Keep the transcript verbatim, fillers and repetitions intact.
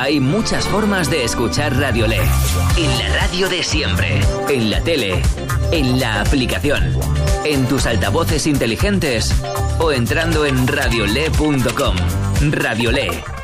Hay muchas formas de escuchar Radiolé. En la radio de siempre, en la tele, en la aplicación, en tus altavoces inteligentes o entrando en radiolé punto com. Radiolé,